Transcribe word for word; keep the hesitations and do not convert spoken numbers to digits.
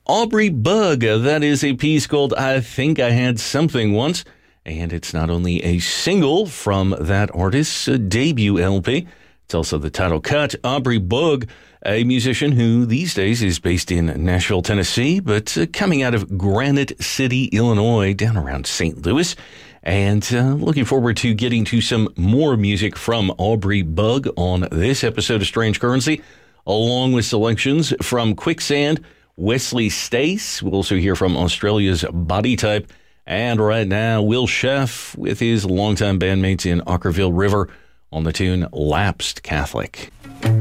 Aubrey Bug. That is a piece called I Think I Had Something Once. And it's not only a single from that artist's debut L P, it's also the title cut. Aubrey Bug, a musician who these days is based in Nashville, Tennessee, but uh, coming out of Granite City, Illinois, down around Saint Louis. And uh, looking forward to getting to some more music from Aubrey Bug on this episode of Strange Currency, along with selections from Quicksand, Wesley Stace. We'll also hear from Australia's Body Type. And right now, Will Sheff with his longtime bandmates in Ockerville River on the tune Lapsed Catholic.